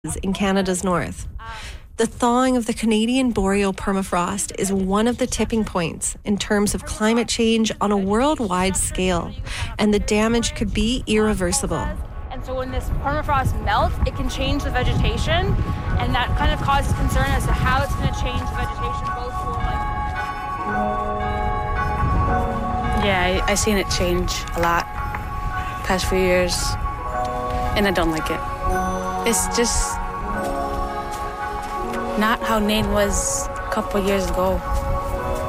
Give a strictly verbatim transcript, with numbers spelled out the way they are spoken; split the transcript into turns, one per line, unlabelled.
in Canada's north. The thawing of the Canadian boreal permafrost is one of the tipping points in terms of climate change on a worldwide scale, and the damage could be irreversible.
And so when this permafrost melts, it can change the vegetation, and that kind of causes concern as to how it's going to change the vegetation, both for like...
Yeah, I, I seen it change a lot past few years, and I don't like it. It's just not how Nain was a couple years ago.